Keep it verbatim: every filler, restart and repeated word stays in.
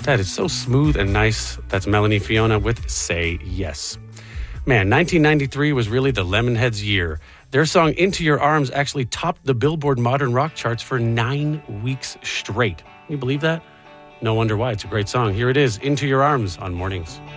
That is so smooth and nice. That's Melanie Fiona with Say Yes. Man, nineteen ninety-three was really the Lemonheads' year. Their song Into Your Arms actually topped the Billboard Modern Rock charts for nine weeks straight. Can you believe that? No wonder why. It's a great song. Here it is, Into Your Arms on Mornings.